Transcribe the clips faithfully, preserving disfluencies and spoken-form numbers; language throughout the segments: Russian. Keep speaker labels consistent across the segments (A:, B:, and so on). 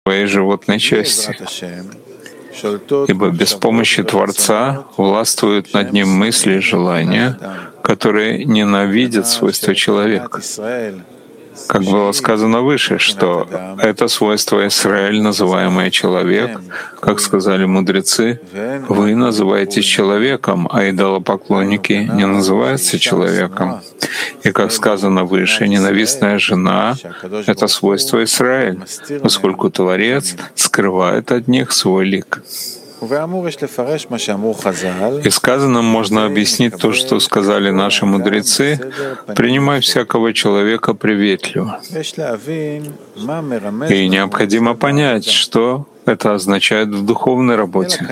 A: своей животной части. Ибо без помощи Творца властвуют над ним мысли и желания, которые ненавидят свойства человека. Как было сказано выше, что это свойство Исраэль, называемое человек, как сказали мудрецы, вы называетесь человеком, а идолопоклонники не называются человеком. И как сказано выше, ненавистная жена — это свойство Исраэль, поскольку Творец скрывает от них свой лик. И сказанным можно объяснить то, что сказали наши мудрецы: «Принимай всякого человека приветливо». И необходимо понять, что это означает в духовной работе.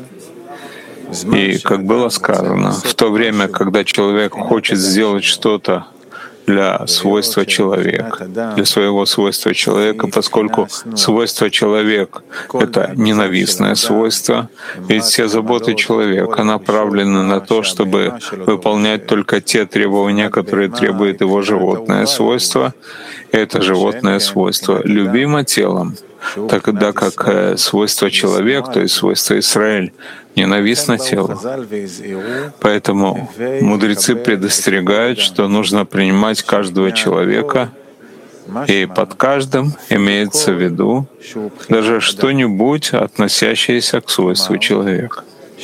A: И, как было сказано, в то время, когда человек хочет сделать что-то для свойства человека, для своего свойства человека, поскольку свойство человек — это ненавистное свойство, ведь все заботы человека направлены на то, чтобы выполнять только те требования, которые требует его животное свойство. Это животное свойство любимо телом, тогда как свойство человек, то есть свойство Исраэль, ненавистно телу. Поэтому мудрецы предостерегают, что нужно принимать каждого человека, и под каждым имеется в виду даже что-нибудь, относящееся к свойству человека.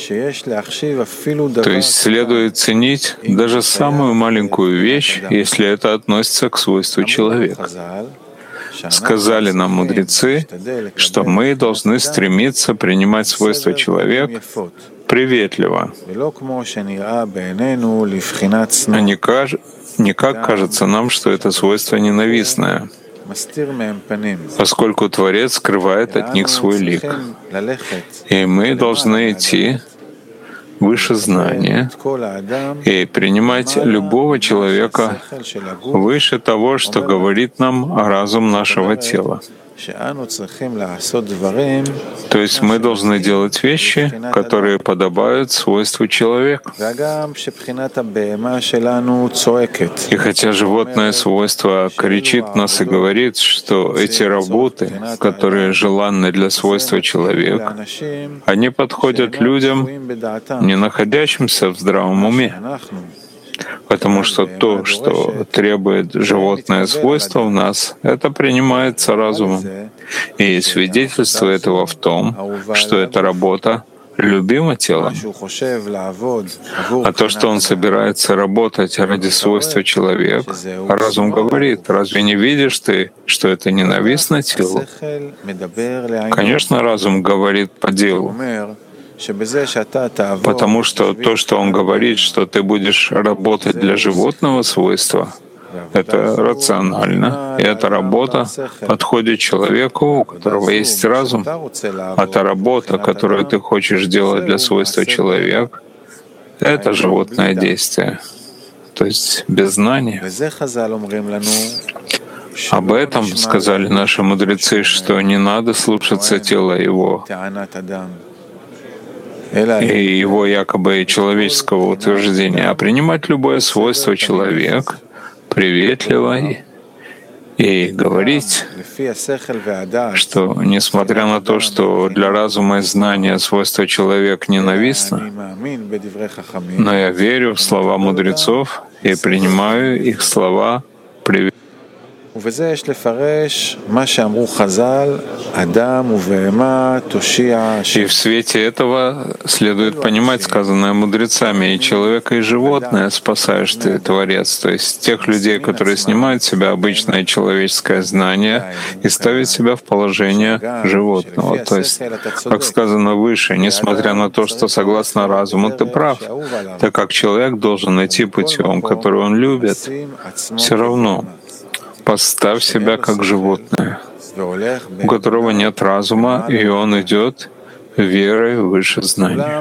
A: То есть следует ценить даже самую маленькую вещь, если это относится к свойству человека. Сказали нам мудрецы, что мы должны стремиться принимать свойства человека приветливо, а не, каж... не как кажется нам, что это свойство ненавистное, поскольку Творец скрывает от них свой лик. И мы должны идти выше знания и принимать любого человека выше того, что говорит нам разум нашего тела. То есть мы должны делать вещи, которые подобают свойству человека. И хотя животное свойство кричит нас и говорит, что эти работы, которые желанны для свойства человека, они подходят людям, не находящимся в здравом уме. Потому что то, что требует животное свойство в нас, это принимается разумом. И свидетельство этого в том, что эта работа любима телом. А то, что он собирается работать ради свойства человека, разум говорит: разве не видишь ты, что это ненавистно телу? Конечно, разум говорит по делу. Потому что то, что он говорит, что ты будешь работать для животного свойства, это рационально, и эта работа подходит человеку, у которого есть разум. А та работа, которую ты хочешь делать для свойства человека, это животное действие, то есть без знания. Об этом сказали наши мудрецы, что не надо слушаться тела его и его якобы человеческого утверждения, а принимать любое свойство человека приветливо и, и говорить, что, несмотря на то, что для разума и знания свойство человека ненавистно, но я верю в слова мудрецов и принимаю их слова приветливо. И в свете этого следует понимать сказанное мудрецами: и человека, и животное спасаешь ты, Творец. То есть тех людей, которые снимают с себя обычное человеческое знание и ставят себя в положение животного. То есть, как сказано выше, несмотря на то, что согласно разуму ты прав, так как человек должен идти путем, который он любит, все равно поставь себя как животное, у которого нет разума, и он идет верой выше знания.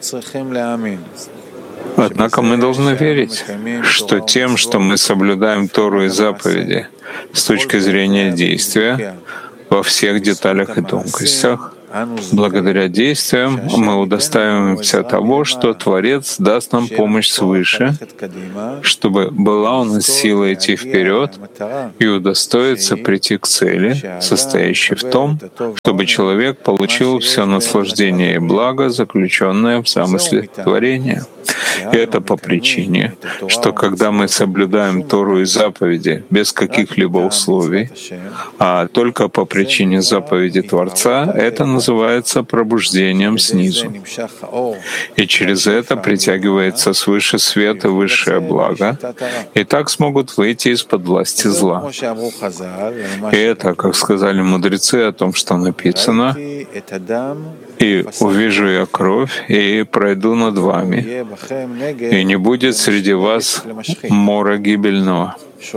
A: Однако мы должны верить, что тем, что мы соблюдаем Тору и заповеди с точки зрения действия во всех деталях и тонкостях, Благодаря действиям мы удостаиваемся того, что Творец даст нам помощь свыше, чтобы была у нас сила идти вперед и удостоиться прийти к цели, состоящей в том, чтобы человек получил все наслаждение и благо, заключенное в замысле творения. И это по причине, что когда мы соблюдаем Тору и заповеди без каких-либо условий, а только по причине заповеди Творца, это называется пробуждением снизу. И через это притягивается свыше свет и высшее благо, и так смогут выйти из-под власти зла. И это, как сказали мудрецы о том, что написано, «И увижу я кровь, и пройду над вами, и не будет среди вас мора гибельного.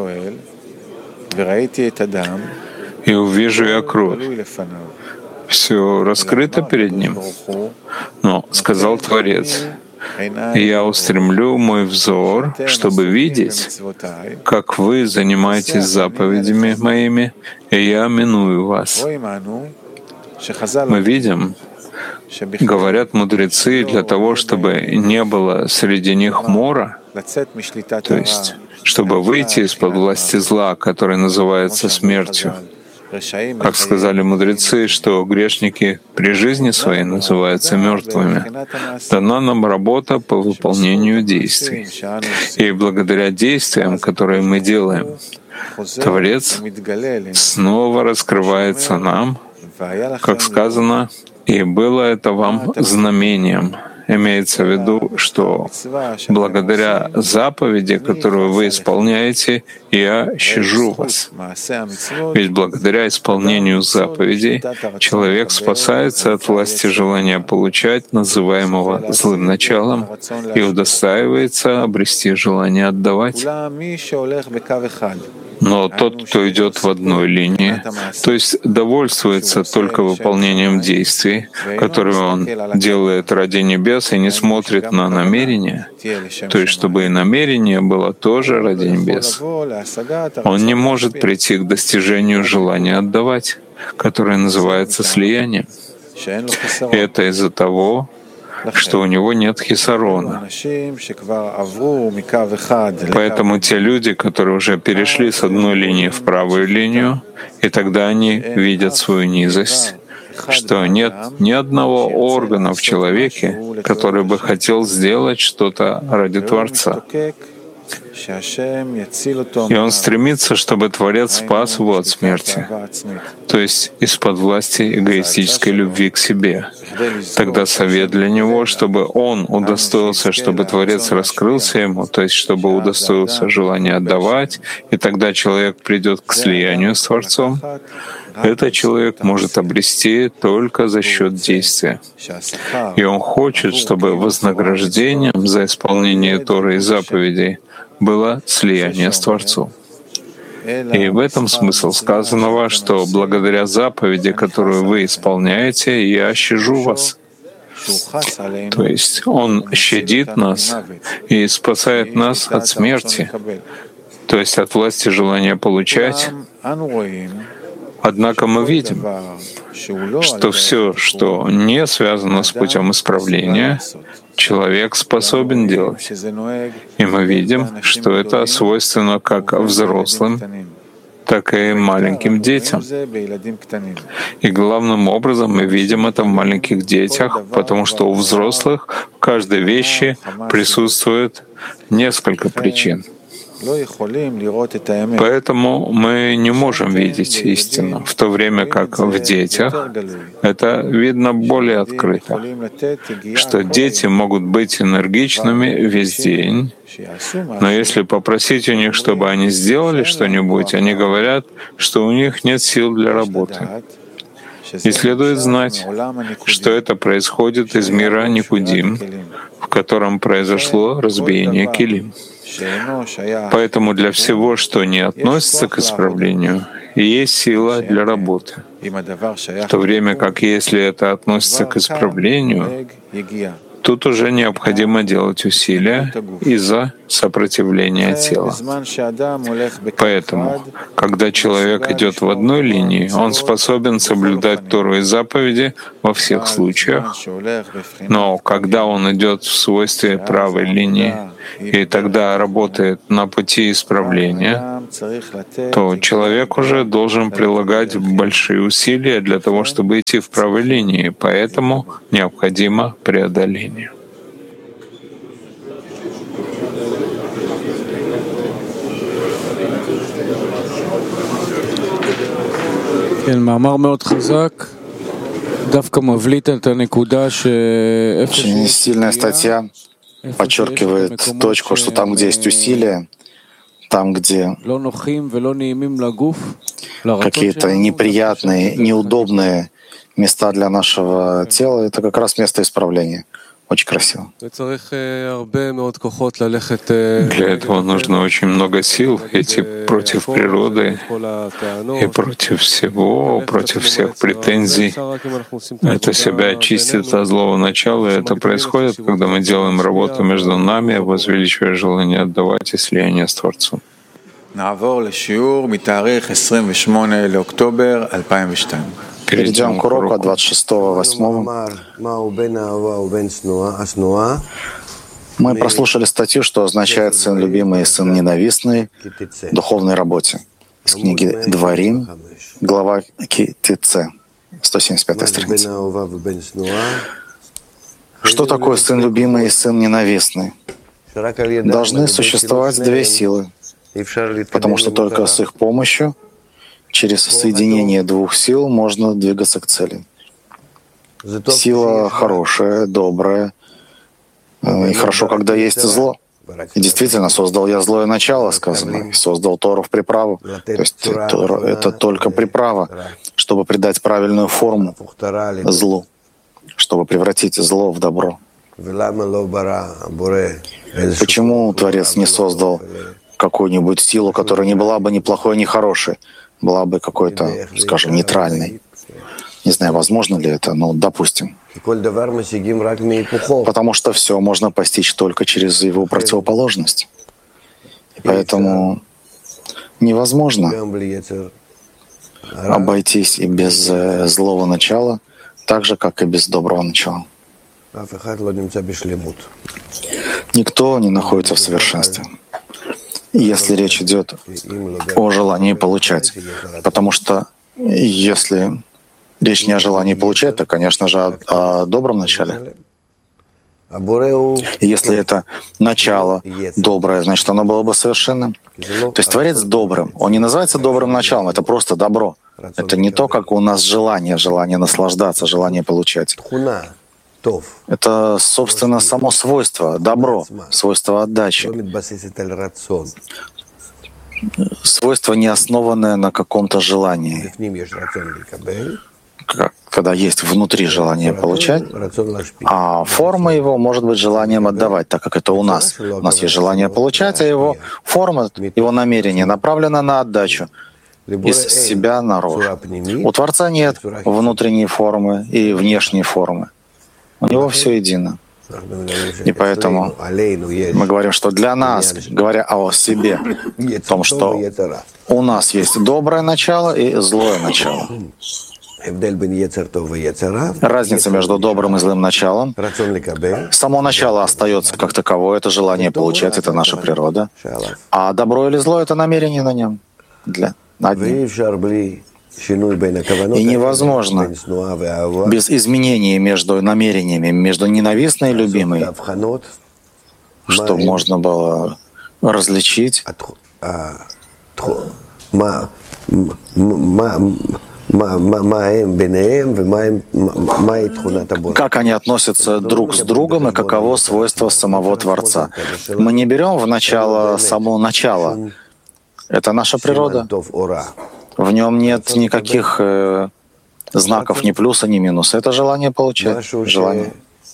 A: И увижу я кровь». Все раскрыто перед ним. Но, сказал Творец, «Я устремлю мой взор, чтобы видеть, как вы занимаетесь заповедями моими, и я миную вас». Мы видим, говорят мудрецы, для того, чтобы не было среди них мора, то есть чтобы выйти из-под власти зла, который называется смертью. Как сказали мудрецы, что грешники при жизни своей называются мертвыми, дана нам работа по выполнению действий. И благодаря действиям, которые мы делаем, Творец снова раскрывается нам, как сказано, «И было это вам знамением». Имеется в виду, что благодаря заповеди, которую вы исполняете, я щажу вас. Ведь благодаря исполнению заповедей человек спасается от власти желания получать, называемого злым началом, и удостаивается обрести желание отдавать. Но тот, кто идет в одной линии, то есть довольствуется только выполнением действий, которые он делает ради небес и не смотрит на намерение, то есть чтобы и намерение было тоже ради небес, он не может прийти к достижению желания отдавать, которое называется слиянием. И это из-за того, что у него нет хисарона. Поэтому те люди, которые уже перешли с одной линии в правую линию, и тогда они видят свою низость, что нет ни одного органа в человеке, который бы хотел сделать что-то ради Творца. И он стремится, чтобы Творец спас его от смерти, то есть из-под власти эгоистической любви к себе. Тогда совет для него, чтобы он удостоился, чтобы Творец раскрылся ему, то есть чтобы удостоился желания отдавать, и тогда человек придет к слиянию с Творцом. Этот человек может обрести только за счет действия. И он хочет, чтобы вознаграждением за исполнение Торы и заповедей было слияние с Творцом. И в этом смысл сказанного, что благодаря заповеди, которую вы исполняете, я щажу вас. То есть Он щадит нас и спасает нас от смерти, то есть от власти желания получать. Однако мы видим, что все, что не связано с путем исправления, человек способен делать. И мы видим, что это свойственно как взрослым, так и маленьким детям. И главным образом мы видим это в маленьких детях, потому что у взрослых в каждой вещи присутствует несколько причин. Поэтому мы не можем видеть истину, в то время как в детях это видно более открыто, что дети могут быть энергичными весь день, но если попросить у них, чтобы они сделали что-нибудь, они говорят, что у них нет сил для работы. И следует знать, что это происходит из мира Никудим, в котором произошло разбиение килим. Поэтому для всего, что не относится к исправлению, есть сила для работы. В то время как если это относится к исправлению, тут уже необходимо делать усилия из-за сопротивления тела. Поэтому, когда человек идет в одной линии, он способен соблюдать Тору и заповеди во всех случаях. Но когда он идет в свойстве правой линии и тогда работает на пути исправления, то человек уже должен прилагать большие усилия для того, чтобы идти в правой линии, поэтому необходимо преодоление.
B: Очень сильная статья подчеркивает точку, что там, где есть усилия, там, где какие-то неприятные, неудобные места для нашего тела, это как раз место исправления. Очень красиво.
A: Для этого нужно очень много сил идти против природы и против всего, против всех претензий. Это себя очистит от злого начала, и это происходит, когда мы делаем работу между нами, возвеличивая желание отдавать и слияние с Творцом.
B: Перейдем к уроку от двадцать шестого восьмого. Мы прослушали статью, что означает «сын любимый» и «сын ненавистный» в духовной работе. Из книги «Дворим», глава Ки-Ти-Це, сто семьдесят пятая страница. Что такое сын любимый и сын ненавистный? Должны существовать две силы, потому что только с их помощью, через соединение двух сил, можно двигаться к цели. Сила хорошая, добрая, и хорошо, когда есть зло. И действительно, создал я злое начало, сказано, и создал Тору в приправу. То есть это только приправа, чтобы придать правильную форму злу, чтобы превратить зло в добро. Почему Творец не создал какую-нибудь силу, которая не была бы ни плохой, ни хорошей, была бы какой-то, скажем, нейтральной? Не знаю, возможно ли это, но допустим. Потому что все можно постичь только через его противоположность. И поэтому невозможно обойтись и без злого начала, так же, как и без доброго начала. Никто не находится в совершенстве, если речь идет о желании получать. Потому что если речь не о желании получать, то, конечно же, о, о добром начале. И если это начало доброе, значит, оно было бы совершенным. То есть Творец добрым. Он не называется добрым началом, это просто добро. Это не то, как у нас желание, желание наслаждаться, желание получать. Это, собственно, само свойство, добро, свойство отдачи. Свойство, не основанное на каком-то желании. Когда есть внутри желание получать, а форма его может быть желанием отдавать, так как это у нас. У нас есть желание получать, а его форма, его намерение направлено на отдачу из себя наружу. У Творца нет внутренней формы и внешней формы. У него все едино. И поэтому мы говорим, что для нас, говоря о себе, о том, что у нас есть доброе начало и злое начало. Разница между добрым и злым началом. Само начало остается как таковое, это желание получать, это наша природа. А добро или зло — это намерение на нем, для, над ним. И невозможно без изменений между намерениями, между ненавистной и любимой, чтобы можно было различить, как они относятся друг с другом и каково свойство самого Творца. Мы не берем в начало само начало. Это наша природа. В нем нет никаких э, знаков ни плюса, ни минуса. Это желание получать, желание.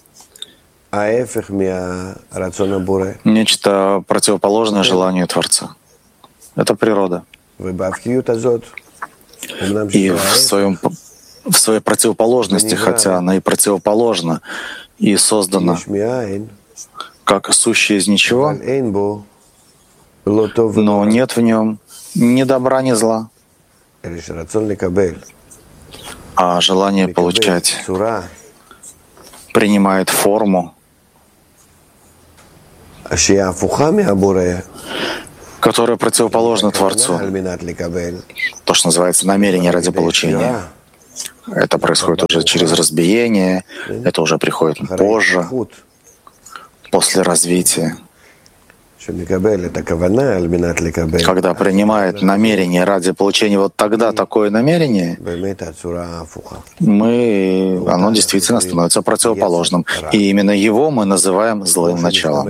B: Нечто противоположное желанию Творца. Это природа. И в, своем, в своей противоположности, хотя она и противоположна, и создано как сущее из ничего, но нет в нем ни добра, ни зла, а желание получать принимает форму, которая противоположна Творцу. То, что называется намерение ради получения. Это происходит уже через разбиение, это уже приходит позже, после развития. Когда принимает намерение ради получения вот тогда такое намерение, мы, оно действительно становится противоположным. И именно его мы называем злым началом.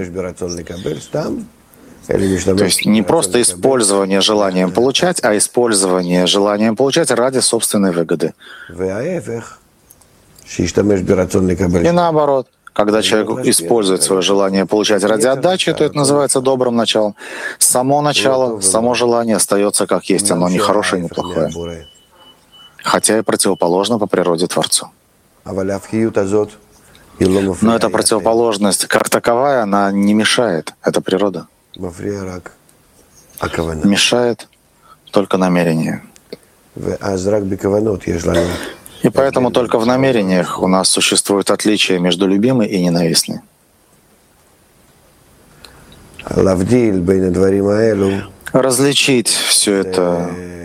B: То есть не просто использование желанием получать, а использование желанием получать ради собственной выгоды. И наоборот. Когда человек использует свое желание получать ради отдачи, то это называется добрым началом. Само начало, само желание остается как есть, оно не хорошее, не плохое. Хотя и противоположно по природе Творцу. Но эта противоположность, как таковая, она не мешает. Это природа. Мешает только намерение. И поэтому только в намерениях у нас существует отличие между любимой и ненавистной. Различить все это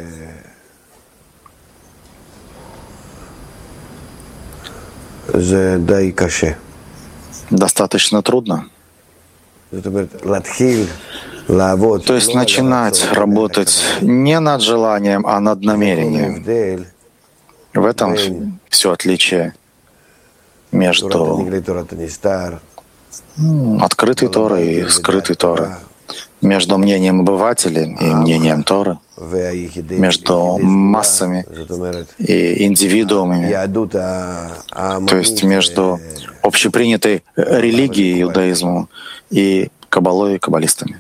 B: достаточно трудно. То есть начинать работать не над желанием, а над намерением. В этом все отличие между открытой Торой и скрытой Торой, между мнением обывателей и мнением Торы, между массами и индивидуумами, то есть между общепринятой религией иудаизму и каббалой и каббалистами.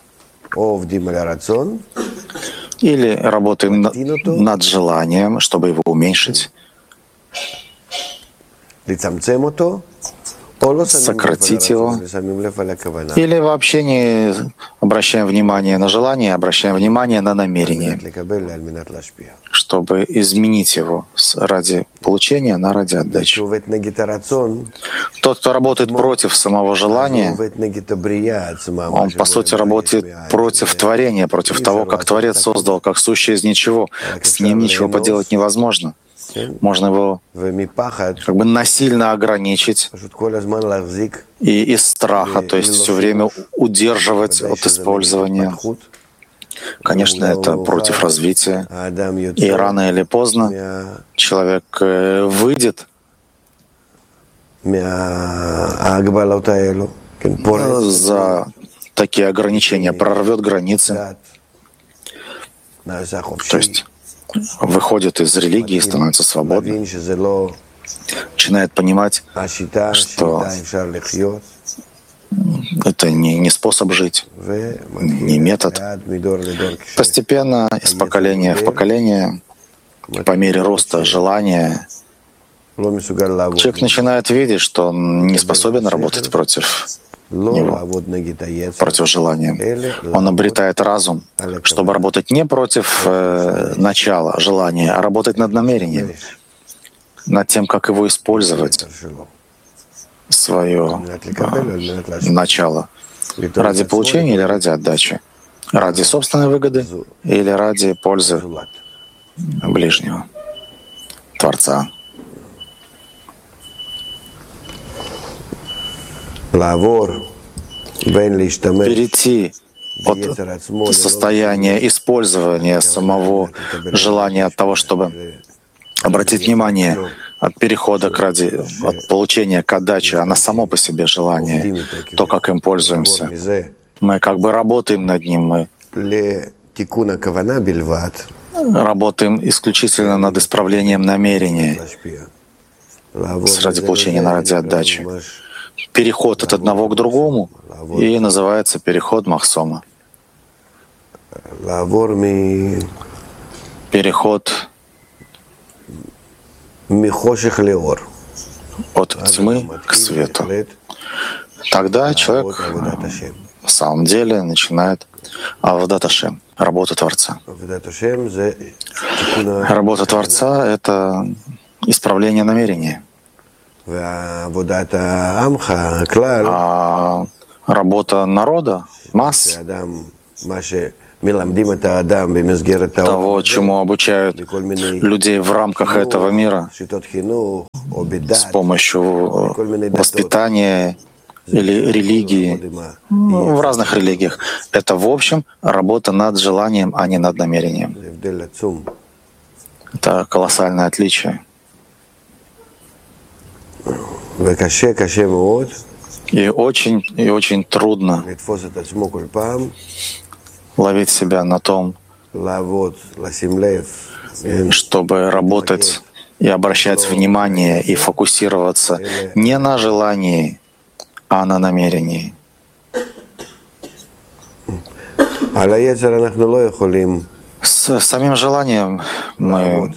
B: Или работаем над желанием, чтобы его уменьшить, сократить его, или вообще не обращаем внимания на желание, а обращаем внимание на намерение, чтобы изменить его ради получения на ради отдачи. Тот, кто работает против самого желания, он, по сути, работает против творения, против того, как Творец создал, как сущее из ничего. С ним ничего поделать невозможно. Можно его как бы насильно ограничить и из страха, то есть все время удерживать от использования. Конечно, это против развития. И рано или поздно человек выйдет за такие ограничения, прорвет границы. То есть выходит из религии, становится свободным, начинает понимать, что это не, не способ жить, не метод. Постепенно, из поколения в поколение, по мере роста желания, человек начинает видеть, что он не способен работать против него, против желания. Он обретает разум, чтобы работать не против э, начала желания, а работать над намерением, над тем, как его использовать, свое э, начало, ради получения или ради отдачи, ради собственной выгоды или ради пользы ближнего, Творца. Перейти от состояния использования самого желания от того, чтобы обратить внимание от перехода к ради, от получения к отдаче, а на само по себе желание, то, как им пользуемся. Мы как бы работаем над ним, мы работаем исключительно над исправлением намерения ради получения на ради отдачи. Переход от одного к другому и называется переход Махсома. Переход от тьмы к свету. Тогда человек в самом деле начинает Авадат Ашем, работу Творца. Работа Творца — это исправление намерения. А работа народа, масс, того, чему обучают людей в рамках этого мира, с помощью воспитания или религии, в разных религиях. Это, в общем, работа над желанием, а не над намерением. Это колоссальное отличие. И очень, и очень трудно ловить себя на том, чтобы работать и обращать внимание и фокусироваться не на желании, а на намерении. С самим желанием мы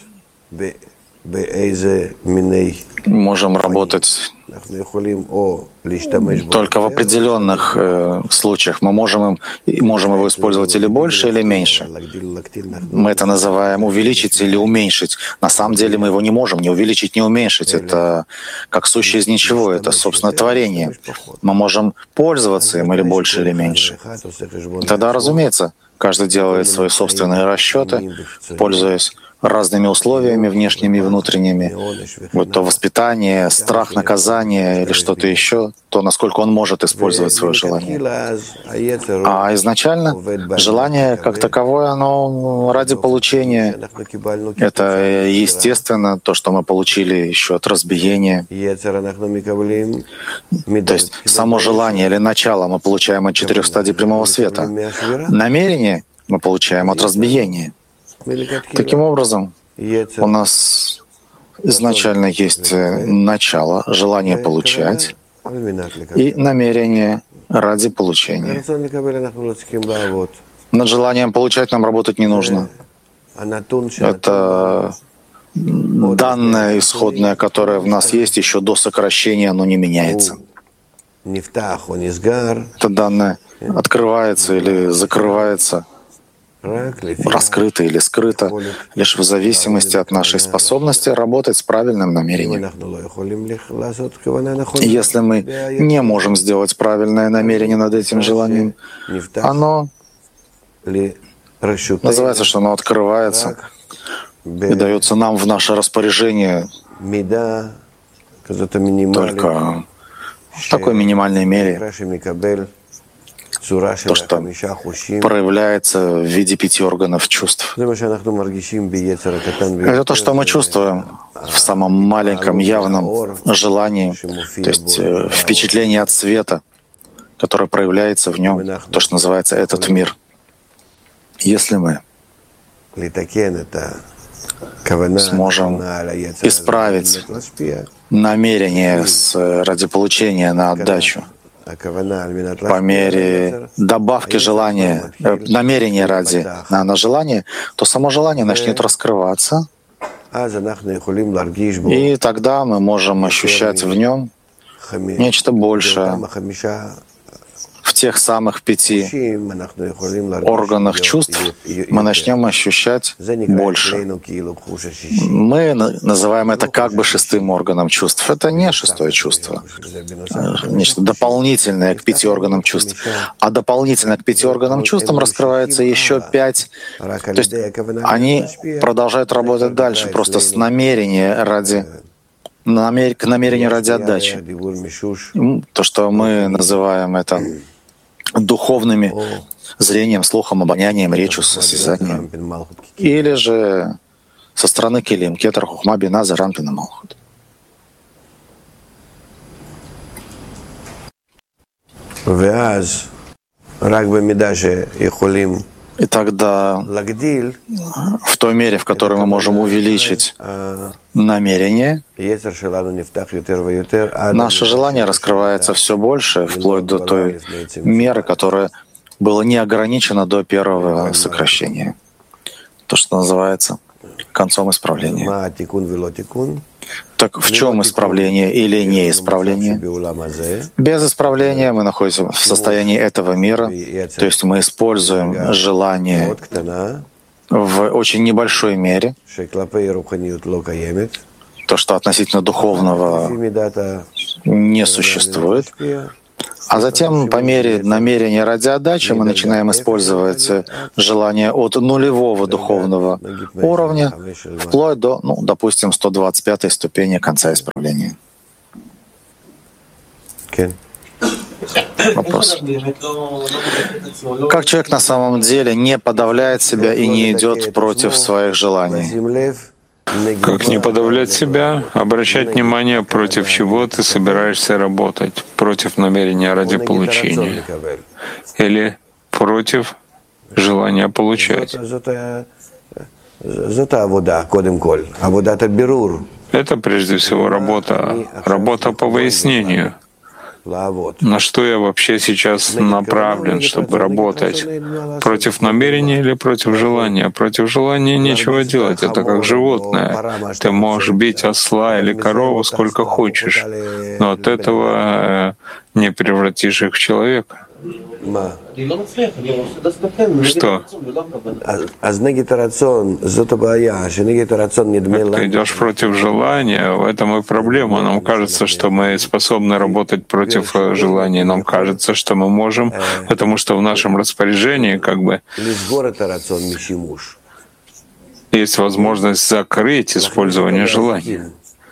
B: можем работать только в определенных э, случаях. Мы можем, им, можем его использовать или больше, или меньше. Мы это называем увеличить или уменьшить. На самом деле мы его не можем ни увеличить, ни уменьшить. Это как сущее из ничего, это, собственно, творение. Мы можем пользоваться им или больше, или меньше. Тогда, разумеется, каждый делает свои собственные расчеты, пользуясь разными условиями, внешними и внутренними, будь то воспитание, страх, наказание или что-то еще, то насколько он может использовать свое желание. А изначально желание как таковое, оно ради получения. Это естественно, то, что мы получили еще от разбиения. То есть само желание или начало мы получаем от четырех стадий прямого света. Намерение мы получаем от разбиения. Таким образом, у нас изначально есть начало, желание получать, и намерение ради получения. Над желанием получать нам работать не нужно. Это данное исходное, которое в нас есть еще до сокращения, оно не меняется. Это данное открывается или закрывается, раскрыто или скрыто, лишь в зависимости от нашей способности работать с правильным намерением. Если мы не можем сделать правильное намерение над этим желанием, оно называется, что оно открывается и дается нам в наше распоряжение только в такой минимальной мере, то, что проявляется в виде пяти органов чувств. Это то, что мы чувствуем в самом маленьком явном желании, то есть впечатление от света, которое проявляется в нем, то, что называется этот мир. Если мы сможем исправить намерение с, ради получения на отдачу, по мере добавки желания, э, намерения ради на, на желание, то само желание начнет раскрываться, и тогда мы можем ощущать в нем нечто большее. В тех самых пяти органах чувств мы начнем ощущать больше. Мы называем это как бы шестым органом чувств. Это не шестое чувство, нечто дополнительное к пяти органам чувств. А дополнительно к пяти органам чувств раскрывается еще пять. То есть они продолжают работать дальше, просто с намерения ради к намерению ради отдачи. То, что мы называем это духовными зрением, слухом, обонянием, речью, осязанием. Или же со стороны Келим, Кетер, Хухма, Бина, Заран, Пина, Малхут. И тогда в той мере, в которой мы можем увеличить намерение, наше желание раскрывается все больше, вплоть до той меры, которая была не ограничена до первого сокращения. То, что называется концом исправления. Так в чем исправление или неисправление? Без исправления мы находимся в состоянии этого мира, то есть мы используем желание в очень небольшой мере, то, что относительно духовного не существует. А затем, по мере намерения ради отдачи, мы начинаем использовать желание от нулевого духовного уровня вплоть до, ну, допустим, сто двадцать пятой ступени конца исправления. Вопрос. Как человек на самом деле не подавляет себя и не идет против своих желаний?
A: Как не подавлять себя, обращать внимание, против чего ты собираешься работать, против намерения ради получения или против желания получать. Это прежде всего работа, работа по выяснению. На что я вообще сейчас направлен, чтобы работать? Против намерения или против желания? Против желания нечего делать. Это как животное. Ты можешь бить осла или корову сколько хочешь, но от этого не превратишь их в человека. Что? Ты идешь против желания, в этом и проблема. Нам кажется, что мы способны работать против желания. Нам кажется, что мы можем, потому что в нашем распоряжении как бы есть возможность закрыть использование желания.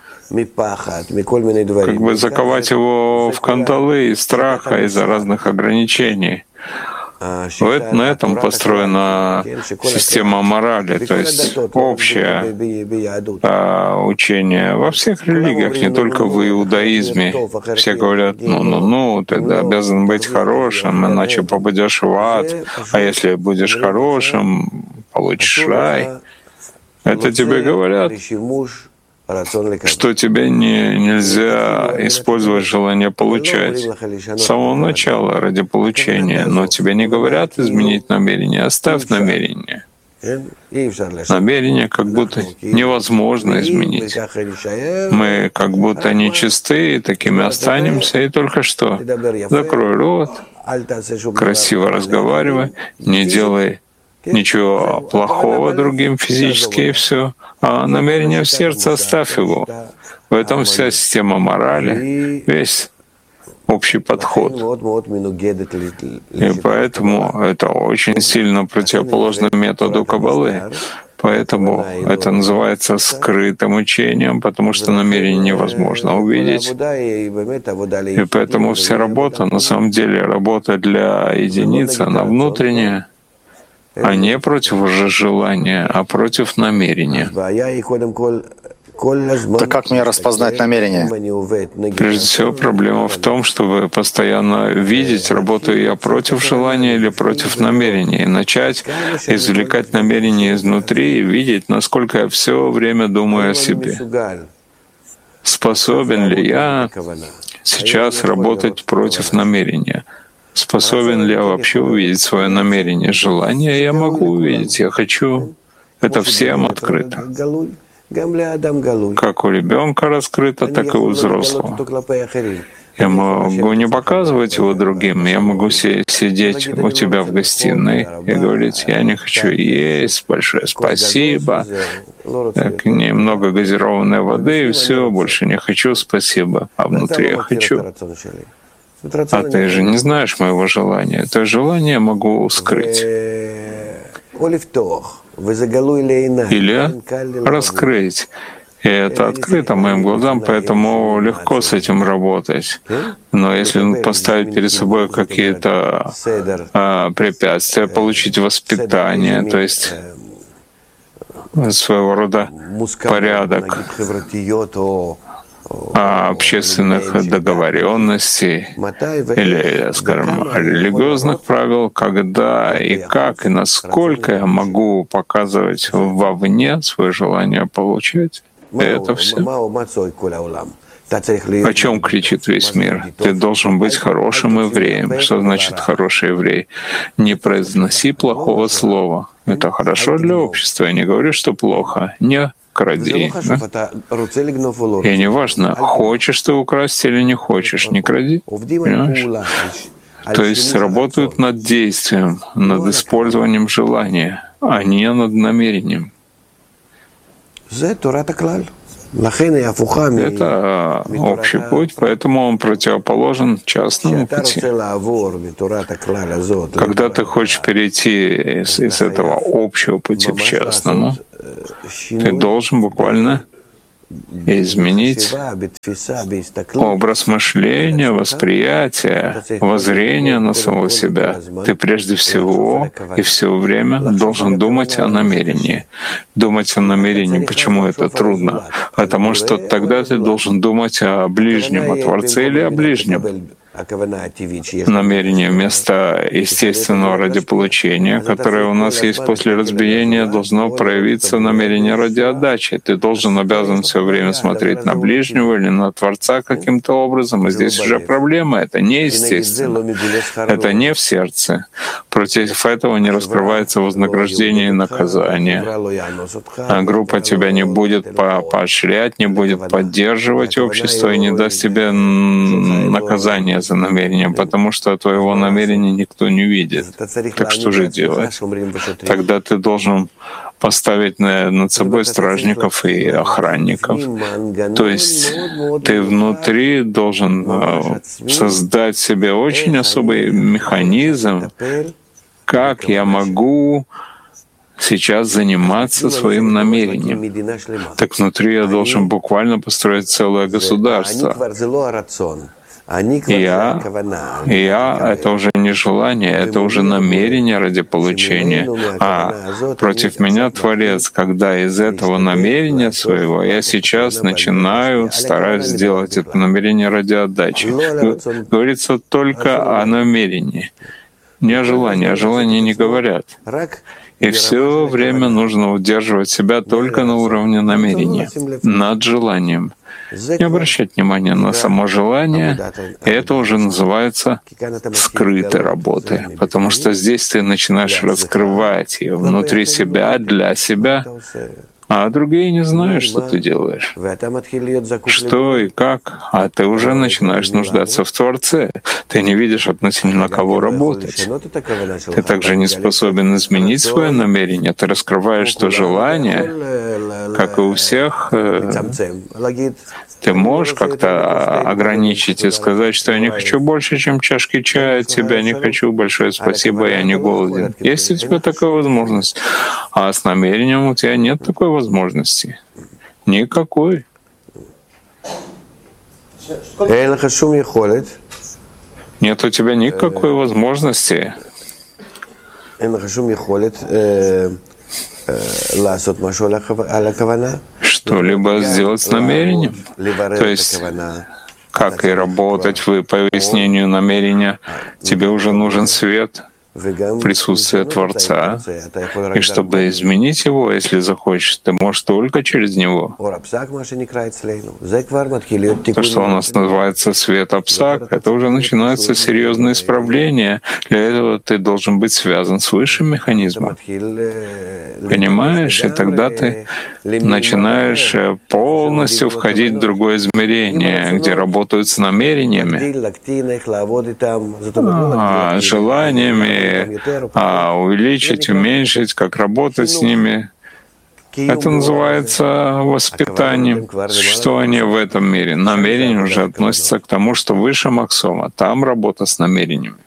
A: Как бы заковать его в кандалы из страха, из-за разных ограничений. Вот на этом построена система морали, то есть общее а, учение во всех религиях, не только в иудаизме. Все говорят, ну-ну-ну, ты обязан быть хорошим, иначе попадешь в ад, а если будешь хорошим, получишь рай. Это тебе говорят, что тебе не, нельзя использовать желание получать с самого начала ради получения, но тебе не говорят изменить намерение, оставь намерение. Намерение как будто невозможно изменить. Мы как будто нечистые, такими останемся, и только что закрой рот, красиво разговаривай, не делай ничего плохого другим физически, и все. А намерение в сердце, оставь его. В этом вся система морали, весь общий подход. И поэтому это очень сильно противоположно методу Каббалы. Поэтому это называется скрытым учением, потому что намерение невозможно увидеть. И поэтому вся работа, на самом деле, работа для единицы, она внутренняя, а не против уже желания, а против намерения.
B: Так как мне распознать намерение?
A: Прежде всего, проблема в том, чтобы постоянно видеть, работаю я против желания или против намерения, и начать извлекать намерение изнутри и видеть, насколько я все время думаю о себе. Способен ли я сейчас работать против намерения? Способен ли я вообще увидеть свое намерение? Желание я могу увидеть, я хочу. Это всем открыто. Как у ребенка раскрыто, так и у взрослого. Я могу не показывать его другим, я могу сидеть у тебя в гостиной и говорить, я не хочу есть, большое спасибо, так, немного газированной воды, и все, больше не хочу, спасибо, а внутри я хочу. А ты же не знаешь моего желания. Это желание могу скрыть. Или раскрыть. И это открыто моим глазам, поэтому легко с этим работать. Но если поставить перед собой какие-то а, препятствия, получить воспитание, то есть своего рода порядок общественных договоренностей или, скажем, религиозных правил, когда и как и насколько я могу показывать вовне свое желание получать. Это все. О чем кричит весь мир? Ты должен быть хорошим евреем. Что значит хороший еврей? Не произноси плохого слова. Это хорошо для общества. Я не говорю, что плохо. Не кради. Да? И неважно, хочешь ты украсть или не хочешь, не кради. Понимаешь? То есть работают над действием, над использованием желания, а не над намерением. Это общий путь, поэтому он противоположен частному пути. Когда ты хочешь перейти из, из этого общего пути к частному, ты должен буквально изменить образ мышления, восприятия, воззрения на самого себя. Ты прежде всего и все время должен думать о намерении. Думать о намерении. Почему это трудно? Потому что тогда ты должен думать о ближнем, о Творце или о ближнем. Намерение вместо естественного ради получения, которое у нас есть после разбиения, должно проявиться намерение ради отдачи. Ты должен, обязан все время смотреть на ближнего или на Творца каким-то образом. И здесь уже проблема. Это неестественно. Это не в сердце. Против этого не раскрывается вознаграждение и наказание. А группа тебя не будет по поощрять, не будет поддерживать общество и не даст тебе наказания за намерением, потому что твоего намерения никто не видит. Так что же делать? Тогда ты должен поставить над собой стражников и охранников. То есть ты внутри должен создать себе очень особый механизм, как я могу сейчас заниматься своим намерением. Так внутри я должен буквально построить целое государство. И я, и я — это уже не желание, это уже намерение ради получения. А против меня Творец, когда из этого намерения своего я сейчас начинаю, стараюсь сделать это намерение ради отдачи. Говорится только о намерении, не о желании. О желании не говорят. И все время нужно удерживать себя только на уровне намерения, над желанием. Не обращать внимания на само желание, и это уже называется скрытой работой, потому что здесь ты начинаешь раскрывать ее внутри себя, для себя, а другие не знают, что ты делаешь, что и как, а ты уже начинаешь нуждаться в Творце. Ты не видишь относительно кого работать. Ты также не способен изменить свое намерение. Ты раскрываешь то желание, как и у всех. Ты можешь как-то ограничить и сказать, что я не хочу больше, чем чашки чая от тебя, не хочу, большое спасибо, я не голоден. Есть у тебя такая возможность. А с намерением у тебя нет такой возможности. Никакой. Нет у тебя никакой возможности что-либо сделать с намерением. То есть, как и работать в пояснению намерения, тебе уже нужен свет, присутствие Творца, и чтобы изменить его, если захочешь, ты можешь только через него. То, что у нас называется свет Апсак, это уже начинаются серьезные исправления. Для этого ты должен быть связан с высшим механизмом. Понимаешь? И тогда ты начинаешь полностью входить в другое измерение, где работают с намерениями, а, желаниями, а увеличить, уменьшить, как работать с ними. Это называется воспитанием, существование в этом мире. Намерение уже относится к тому, что выше Максома. Там работа с намерениями.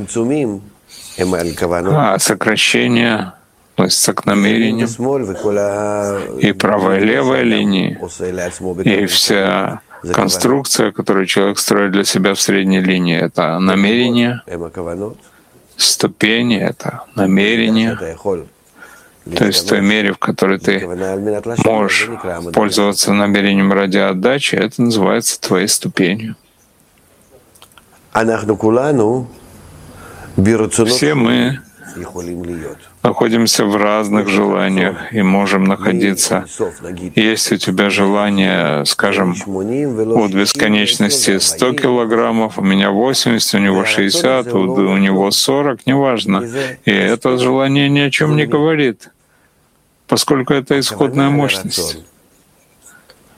A: А сокращение относится к намерениям. И правая и левая линии, и вся конструкция, которую человек строит для себя в средней линии, это намерение. Ступени — это намерение. То есть в той мере, в которой ты можешь пользоваться намерением ради отдачи, это называется твоей ступенью. Все мы находимся в разных желаниях и можем находиться. Есть у тебя желание, скажем, от бесконечности сто килограммов, у меня восемьдесят, у него шестьдесят, у него сорок, неважно. И это желание ни о чем не говорит, поскольку это исходная мощность.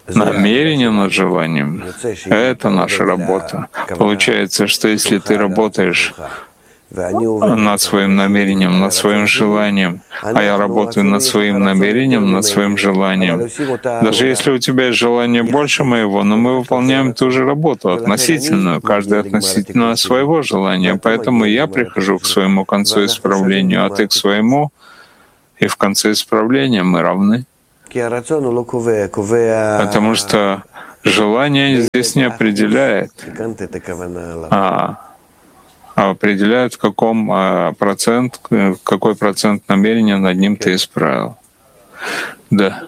A: намерение над желанием — это наша работа. Получается, что если ты работаешь над своим намерением, над своим желанием, а я работаю над своим намерением, над своим желанием. Даже если у тебя есть желание больше моего, но мы выполняем ту же работу, относительную, каждый относительно своего желания. Поэтому я прихожу к своему концу исправления, а ты к своему, и в конце исправления мы равны. Потому что желание здесь не определяет, а а определяет, в каком а, процент, какой процент намерения над ним ты исправил. Да.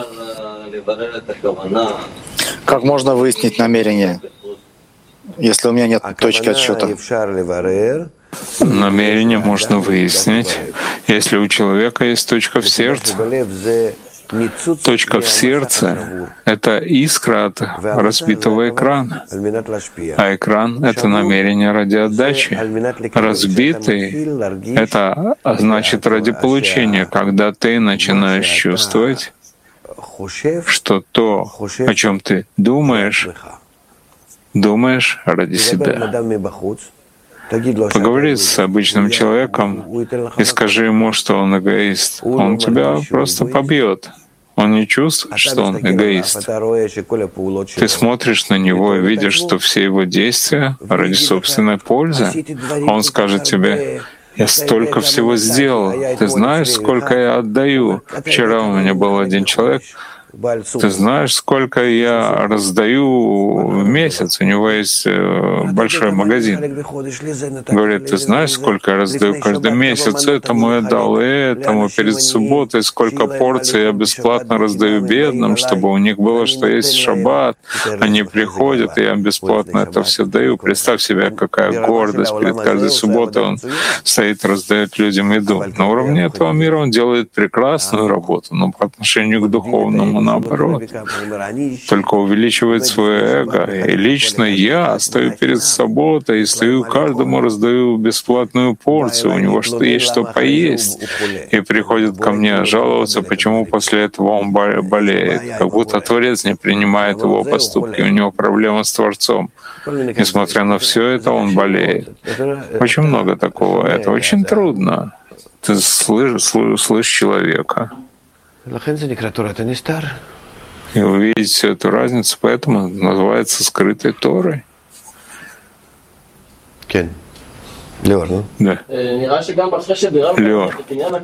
B: Как можно выяснить намерение, если у меня нет точки отсчета?
A: Намерение можно выяснить, если у человека есть точка в сердце. Точка в сердце — это искра от разбитого экрана, а экран — это намерение ради отдачи. Разбитый — это значит ради получения, когда ты начинаешь чувствовать, что то, о чем ты думаешь, думаешь ради себя. Поговори с обычным человеком и скажи ему, что он эгоист. Он тебя просто побьет. Он не чувствует, что он эгоист. Ты смотришь на него и видишь, что все его действия ради собственной пользы. Он скажет тебе: «Я столько всего сделал. Ты знаешь, сколько я отдаю?» Вчера у меня был один человек. Ты знаешь, сколько я раздаю в месяц? У него есть большой магазин. Говорит: ты знаешь, сколько я раздаю каждый месяц? Этому я дал, и этому перед субботой, сколько порций я бесплатно раздаю бедным, чтобы у них было что есть в шаббат. Они приходят, и я бесплатно это все даю. Представь себе, какая гордость. Перед каждой субботой он стоит, раздает людям еду. На уровне этого мира он делает прекрасную работу, но по отношению к духовному наоборот, только увеличивает свое эго. И лично я стою перед субботой и стою, каждому раздаю бесплатную порцию, у него что есть что поесть. И приходит ко мне жаловаться, почему после этого он болеет, как будто Творец не принимает его поступки, у него проблема с Творцом. Несмотря на все это, он болеет. Очень много такого. Это очень трудно. Ты слышишь, слышишь человека. И увидеть всю эту разницу, поэтому называется скрытой Торой.
C: Леор, ну?
A: Да. Леор.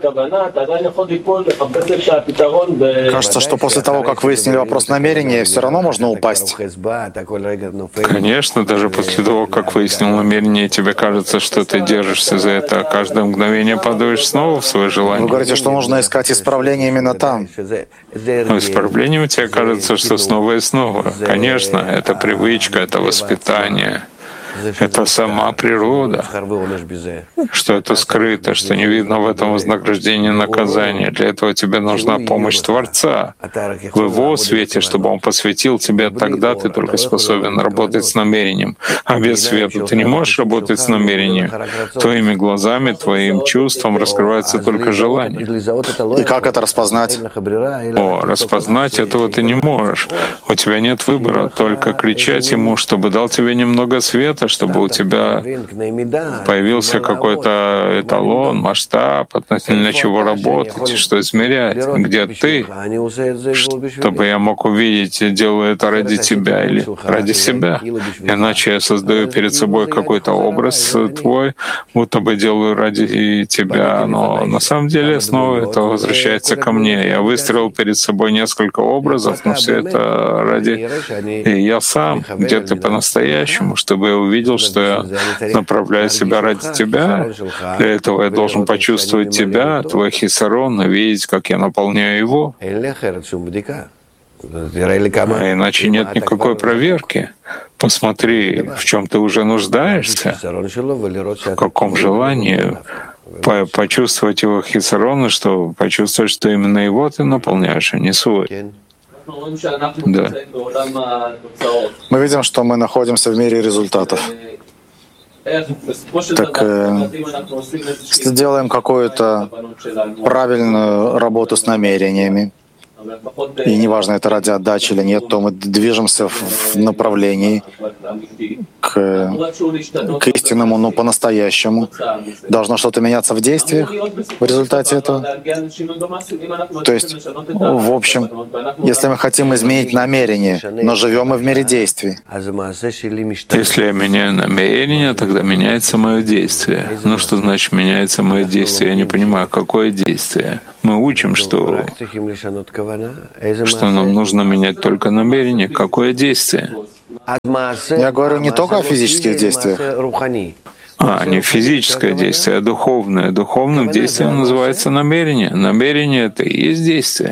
B: Кажется, что после того, как выяснили вопрос намерения, все равно можно упасть.
A: Конечно, даже после того, как выяснил намерение, тебе кажется, что ты держишься за это, а каждое мгновение падаешь снова в свое желание.
B: Вы говорите, что нужно искать исправление именно там.
A: Но исправлением тебе кажется, что снова и снова. Конечно, это привычка, это воспитание. Это сама природа, что это скрыто, что не видно в этом вознаграждения и наказания. Для этого тебе нужна помощь Творца в Его свете, чтобы Он посвятил тебе. Тогда ты только способен работать с намерением. А без света ты не можешь работать с намерением. Твоими глазами, твоим чувством раскрывается только желание.
B: И как это распознать?
A: О, распознать этого ты не можешь. У тебя нет выбора, только кричать Ему, чтобы дал тебе немного света, чтобы у тебя появился какой-то эталон, масштаб, относительно чего работать, что измерять, где ты, чтобы я мог увидеть, я делаю это ради тебя или ради себя. Иначе я создаю перед собой какой-то образ твой, будто бы делаю ради тебя, но на самом деле снова это возвращается ко мне. Я выстроил перед собой несколько образов, но все это ради... И я сам, где ты по-настоящему, чтобы я увидел, что я направляю себя ради тебя. Для этого я должен почувствовать тебя, твой хисарон, видеть, как я наполняю его. А иначе нет никакой проверки. Посмотри, в чем ты уже нуждаешься, в каком желании, по почувствовать его хисарон, что почувствовать, что именно его ты наполняешь, а не свой. Да.
B: Мы видим, что мы находимся в мире результатов. Так, э, если делаем какую-то правильную работу с намерениями, и неважно, это ради отдачи или нет, то мы движемся в направлении к, к истинному, но по-настоящему. Должно что-то меняться в действиях в результате этого. То есть, в общем, если мы хотим изменить намерение, но живем мы в мире действий.
A: Если я меняю намерение, тогда меняется мое действие. Ну что значит меняется мое действие? Я не понимаю, какое действие. Мы учим, что, что нам нужно менять только намерение. Какое действие?
B: Я говорю не только о физических действиях.
A: А, не физическое действие, а духовное. Духовным действием называется намерение. Намерение — это и есть действие.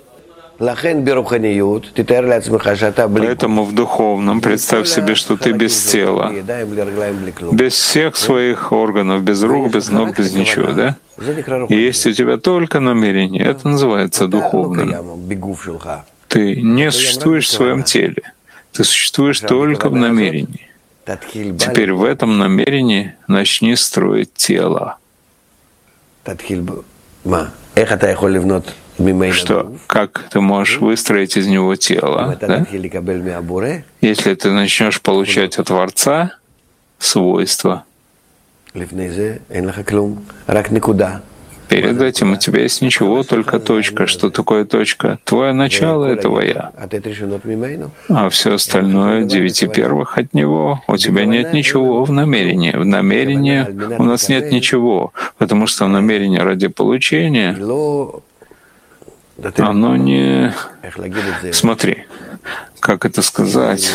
A: Поэтому в духовном представь себе, что ты без тела, без всех своих органов, без рук, без ног, без ничего, да? И есть у тебя только намерение, это называется духовным. Ты не существуешь в своем теле, ты существуешь только в намерении. Теперь в этом намерении начни строить тело. Что? Как ты можешь выстроить из него тело? Да? Если ты начнешь получать от Творца свойства, перед этим у тебя есть ничего, только точка. Что такое точка? Твое начало — этого я. А все остальное, девяти первых от него, у тебя нет ничего в намерении. В намерении у нас нет ничего, потому что намерение ради получения, оно не... Смотри, как это сказать?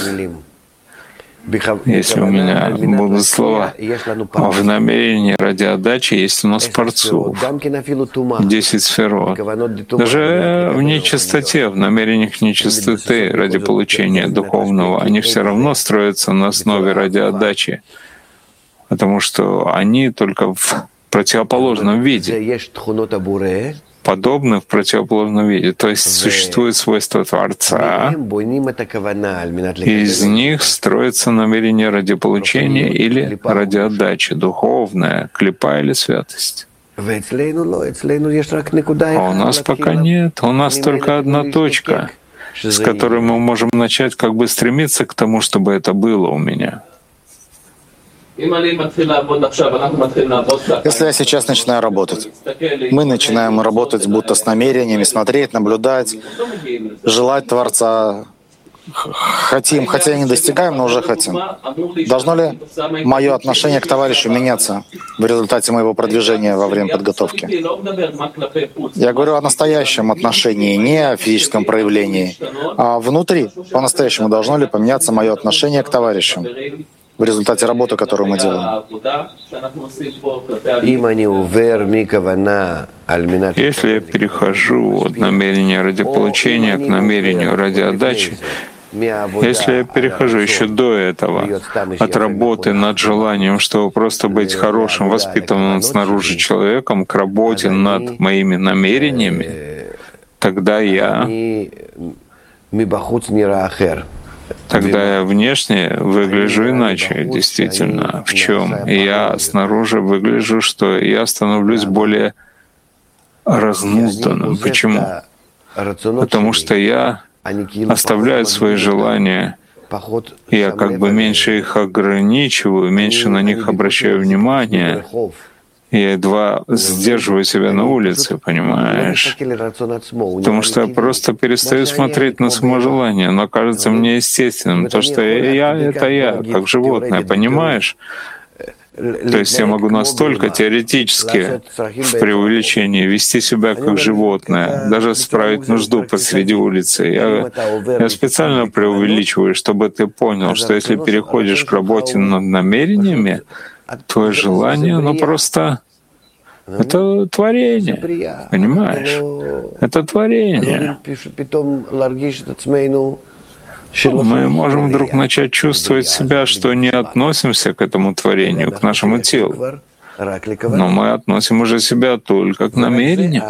A: Если у меня будут слова, в намерении ради отдачи есть у нас Творцов, десять сферот. Даже в нечистоте, в намерениях нечистоты ради получения духовного, они все равно строятся на основе ради отдачи, потому что они только в противоположном виде, подобны в противоположном виде. То есть существует свойство Творца, и из них строится намерение ради получения или ради отдачи, духовная, клипа или святость. А у нас пока нет. У нас только одна точка, с которой мы можем начать как бы стремиться к тому, чтобы это было у меня.
B: Если я сейчас начинаю работать, мы начинаем работать будто с намерениями, смотреть, наблюдать, желать Творца, хотим, хотя и не достигаем, но уже хотим. Должно ли мое отношение к товарищу меняться в результате моего продвижения во время подготовки? Я говорю о настоящем отношении, не о физическом проявлении, а внутри, по-настоящему, должно ли поменяться мое отношение к товарищу в результате работы, которую мы делаем.
A: Если я перехожу от намерения ради получения к намерению ради отдачи, если я перехожу еще до этого, от работы над желанием, чтобы просто быть хорошим, воспитанным снаружи человеком, к работе над моими намерениями, тогда я Тогда я внешне выгляжу иначе, действительно. В чем? Я снаружи выгляжу, что я становлюсь более разнузданным. Почему? Потому что я оставляю свои желания, я как бы меньше их ограничиваю, меньше на них обращаю внимание. Я едва сдерживаю себя на улице, понимаешь? Потому что я просто перестаю смотреть на саможелание. Оно кажется мне естественным. То, что я — это я, как животное, понимаешь? То есть я могу настолько теоретически в преувеличении вести себя как животное, даже справить нужду посреди улицы. Я, я специально преувеличиваю, чтобы ты понял, что если переходишь к работе над намерениями, твое желание, оно просто... Это творение, понимаешь? Это творение. Мы можем вдруг начать чувствовать себя, что не относимся к этому творению, к нашему телу. Но мы относим уже себя только к намерению.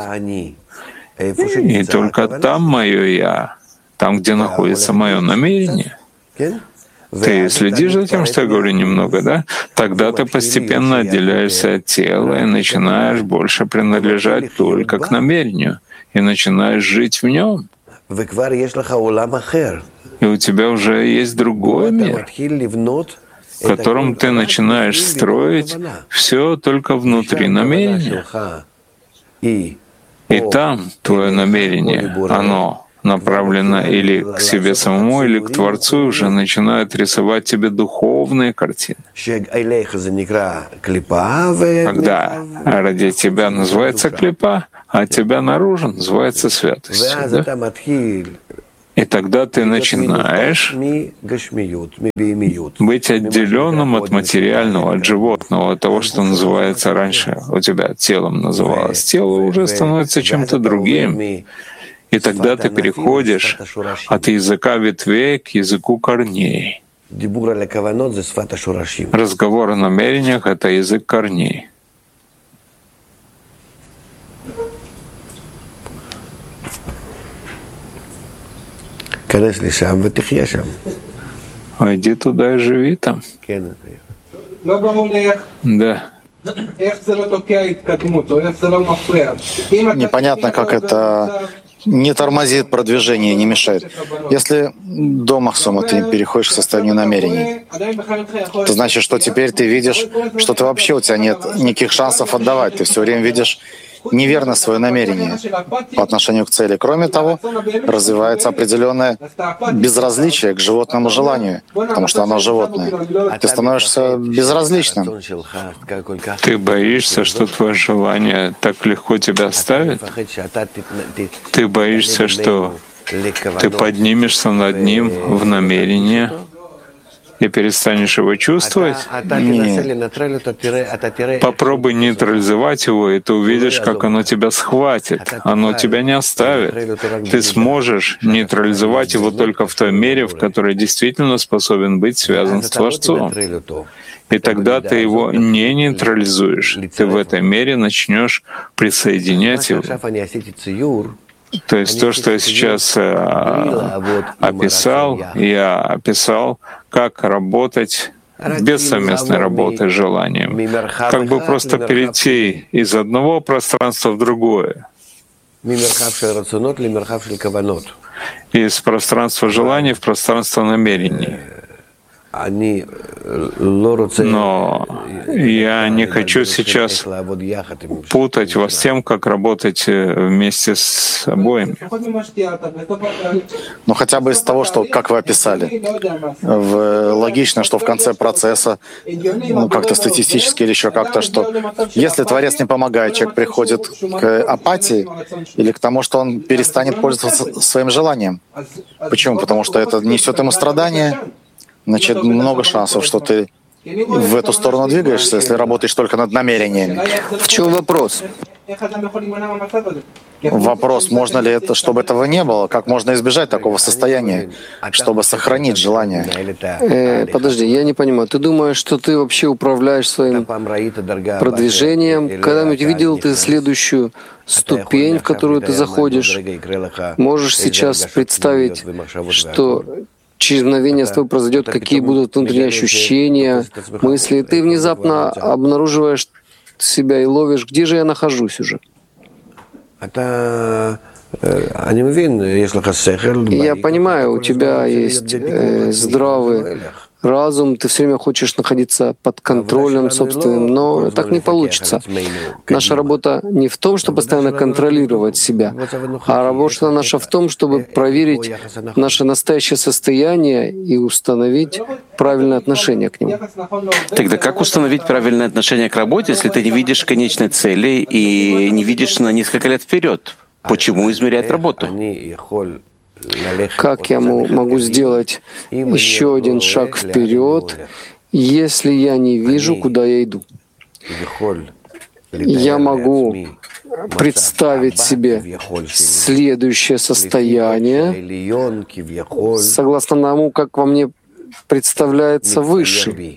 A: И только там мое «я», там, где находится мое намерение. Ты следишь за тем, что я говорю немного, да? Тогда ты постепенно отделяешься от тела и начинаешь больше принадлежать только к намерению. и начинаешь жить в нем. И у тебя уже есть другой мир, в котором ты начинаешь строить все только внутри намерения. И там твое намерение, оно направлено или к себе самому, или к Творцу, уже начинает рисовать тебе духовные картины. Когда ради тебя называется клипа, а тебя наружу называется святостью. Да? И тогда ты начинаешь быть отделенным от материального, от животного, от того, что называется раньше у тебя телом называлось. Тело уже становится чем-то другим. И тогда ты переходишь от языка ветвей к языку корней. Разговор о намерениях — это язык корней. Войди туда и живи там. Да.
B: Непонятно, как это не тормозит продвижение, не мешает. Если до Махсума ты переходишь к состоянию намерений, это значит, что теперь ты видишь, что ты вообще у тебя нет никаких шансов отдавать. Ты все время видишь неверно свое намерение по отношению к цели. Кроме того, развивается определенное безразличие к животному желанию, потому что оно животное. Ты становишься безразличным.
A: Ты боишься, что твое желание так легко тебя оставит? Ты боишься, что ты поднимешься над ним в намерение и перестанешь его чувствовать? Нет. Попробуй нейтрализовать его, и ты увидишь, как оно тебя схватит. Оно тебя не оставит. Ты сможешь нейтрализовать его только в той мере, в которой действительно способен быть связан с Творцом. И тогда ты его не нейтрализуешь. Ты в этой мере начнешь присоединять его. То есть то, что я сейчас э, описал, я описал, как работать без совместной работы с желанием. Как бы просто перейти из одного пространства в другое. Из пространства желаний в пространство намерений. Но я не хочу сейчас путать вас тем, как работать вместе с обоими.
B: Ну хотя бы из того, что, как вы описали, в, логично, что в конце процесса, ну как-то статистически или еще как-то, что если Творец не помогает, человек приходит к апатии или к тому, что он перестанет пользоваться своим желанием. Почему? Потому что это несет ему страдания. Значит, много шансов, что ты в эту сторону двигаешься, если работаешь только над намерениями.
C: В чем вопрос?
B: Вопрос, можно ли это, чтобы этого не было, как можно избежать такого состояния, чтобы сохранить желание.
C: Э, подожди, я не понимаю. Ты думаешь, что ты вообще управляешь своим продвижением? Когда-нибудь видел ты следующую ступень, в которую ты заходишь? Можешь сейчас представить, что через мгновение с тобой произойдет, какие будут внутренние ощущения, мысли. Ты внезапно обнаруживаешь себя и ловишь, где же я нахожусь уже. Я понимаю, у тебя есть э, здравый разум, ты все время хочешь находиться под контролем собственным, но так не получится. Наша работа не в том, чтобы постоянно контролировать себя, а работа наша в том, чтобы проверить наше настоящее состояние и установить правильное отношение к нему.
D: Тогда как установить правильное отношение к работе, если ты не видишь конечной цели и не видишь на несколько лет вперед? Почему измерять работу?
C: Как я могу сделать еще один шаг вперед, если я не вижу, куда я иду? Я могу представить себе следующее состояние, согласно тому, как во мне представляется Высший.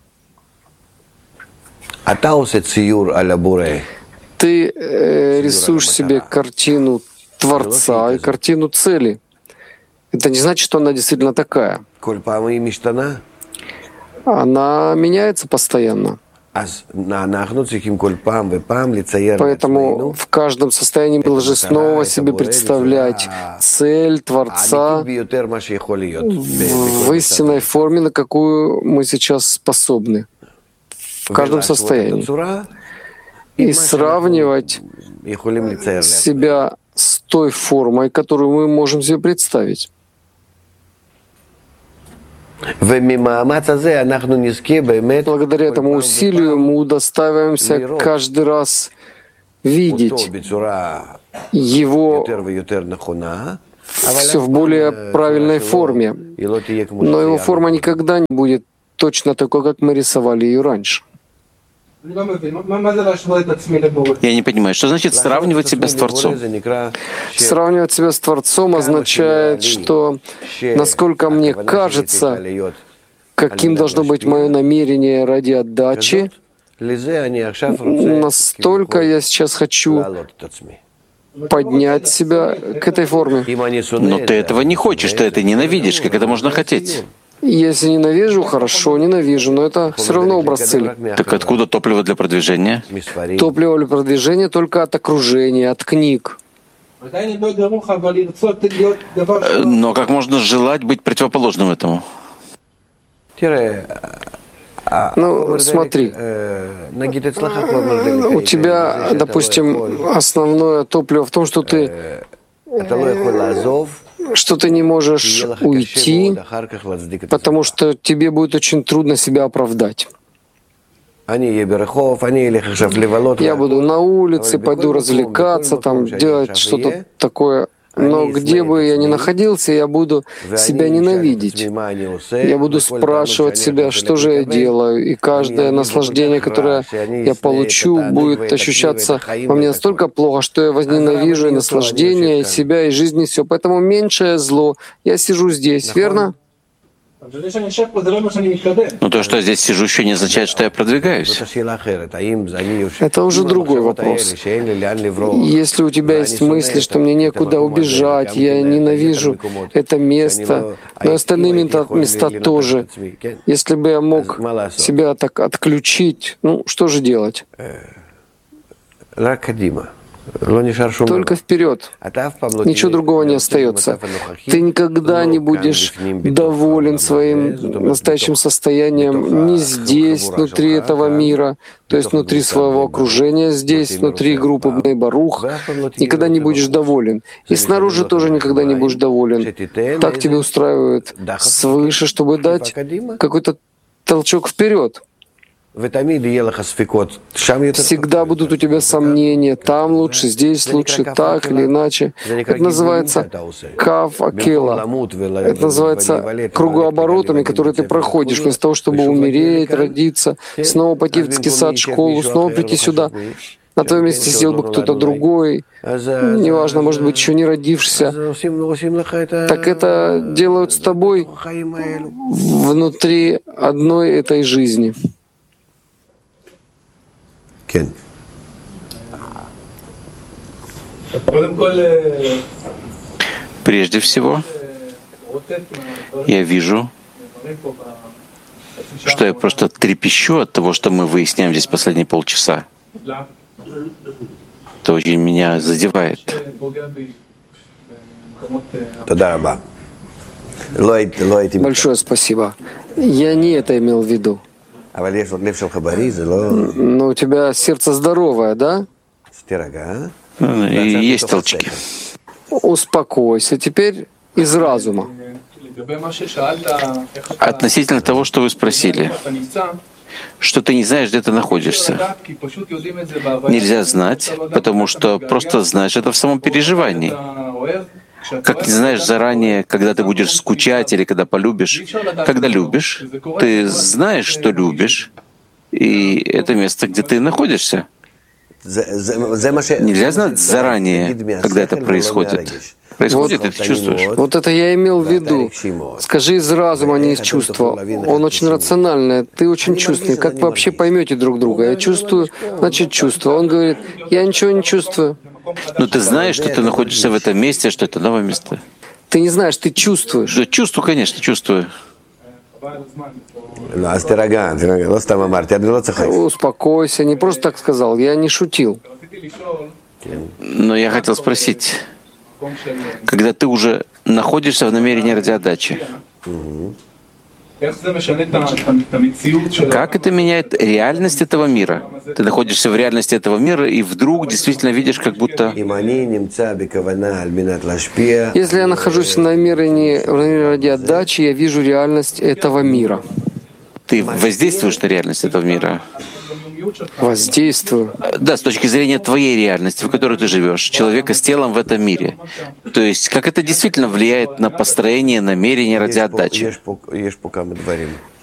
C: Ты э, рисуешь себе картину Творца и картину цели. Это не значит, что она действительно такая. Она меняется постоянно. Поэтому в каждом состоянии мы должны снова себе представлять цель Творца в истинной форме, на какую мы сейчас способны, в каждом состоянии. И сравнивать себя с той формой, которую мы можем себе представить. Благодаря этому усилию мы удостаиваемся каждый раз видеть его все в более правильной форме. Но его форма никогда не будет точно такой, как мы рисовали ее раньше.
D: Я не понимаю, что значит сравнивать себя с Творцом?
C: Сравнивать себя с Творцом означает, что насколько мне кажется, каким должно быть мое намерение ради отдачи, настолько я сейчас хочу поднять себя к этой форме.
D: Но ты этого не хочешь, ты это ненавидишь. Как это можно хотеть?
C: Если ненавижу, хорошо, ненавижу, но это все равно образ цели.
D: Так откуда топливо для продвижения?
C: Топливо для продвижения только от окружения, от книг.
D: Но как можно желать быть противоположным этому?
C: Ну, смотри, у тебя, допустим, основное топливо в том, что ты что ты не можешь уйти, потому что тебе будет очень трудно себя оправдать. Я буду на улице, пойду развлекаться, там, делать что-то такое. Но где бы я ни находился, я буду себя ненавидеть. Я буду спрашивать себя, что же я делаю. И каждое наслаждение, которое я получу, будет ощущаться во мне настолько плохо, что я возненавижу и наслаждение, и себя, и жизнь, и все. Поэтому меньшее зло. Я сижу здесь, верно?
D: Но то, что я здесь сижу, еще не означает, что я продвигаюсь.
C: Это уже другой вопрос. Если у тебя есть мысли, что мне некуда убежать, я ненавижу это место, но остальные места тоже. Если бы я мог себя так отключить, ну что же делать? Только вперед. Ничего другого не остается. Ты никогда не будешь доволен своим настоящим состоянием ни здесь, внутри этого мира, то есть внутри своего окружения, здесь, внутри группы Бней Барух. Никогда не будешь доволен. И снаружи тоже никогда не будешь доволен. Так тебе устраивает свыше, чтобы дать какой-то толчок вперед. Всегда будут у тебя сомнения, там лучше, здесь лучше, так или иначе. Это называется кав акела. Это называется кругооборотами, которые ты проходишь, вместо того, чтобы умереть, родиться, снова пойти в детский сад, школу, снова прийти сюда. На твоем месте сидел бы кто-то другой, неважно, может быть, еще не родившийся. Так это делают с тобой внутри одной этой жизни.
D: Прежде всего, я вижу, что я просто трепещу от того, что мы выясняем здесь последние полчаса. Это очень меня задевает.
C: Большое спасибо. Я не это имел в виду. Но у тебя сердце здоровое, да?
D: И есть толчки.
C: Успокойся. Теперь из разума.
D: Относительно того, что вы спросили, что ты не знаешь, где ты находишься. Нельзя знать, потому что просто знаешь это в самом переживании. Как не знаешь заранее, когда ты будешь скучать или когда полюбишь. Когда любишь, ты знаешь, что любишь, и это место, где ты находишься. Нельзя знать заранее, когда это происходит. Происходит, вот, и ты чувствуешь.
C: Вот это я имел в виду. Скажи из разума, а не из чувства. Он очень рациональный, ты очень чувственный. Как вы вообще поймете друг друга? Я чувствую, значит чувствую. Он говорит, я ничего не чувствую.
D: Но ты знаешь, что ты находишься в этом месте, что это новое место.
C: Ты не знаешь, ты чувствуешь.
D: Да, чувствую, конечно, чувствую.
C: Успокойся, не просто так сказал, я не шутил.
D: Но я хотел спросить, когда ты уже находишься в намерении ради отдачи, как это меняет реальность этого мира? Ты находишься в реальности этого мира и вдруг действительно видишь, как будто...
C: Если я нахожусь в намерении, в намерении ради отдачи, я вижу реальность этого мира.
D: Ты воздействуешь на реальность этого мира?
C: Воздействую.
D: Да, с точки зрения твоей реальности, в которой ты живешь, человека с телом в этом мире. То есть, как это действительно влияет на построение намерения ради отдачи?